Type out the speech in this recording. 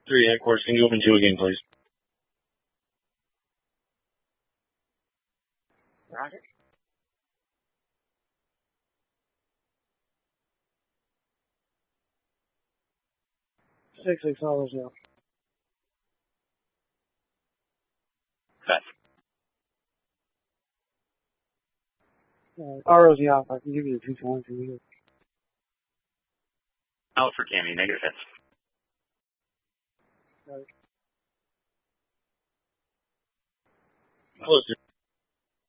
3 headquarters, can you open 2 again, please? Roger. 6 hours now. Cut. RO's off. I can give you the 2 times if you need it. Out for Cammy, negative hits. Got it. Closer.